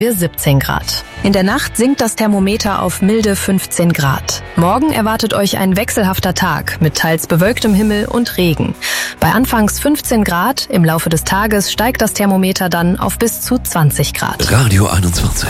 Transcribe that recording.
17 Grad. In der Nacht sinkt das Thermometer auf milde 15 Grad. Morgen erwartet euch ein wechselhafter Tag mit teils bewölktem Himmel und Regen. Bei anfangs 15 Grad, im Laufe des Tages steigt das Thermometer dann auf bis zu 20 Grad. Radio 21.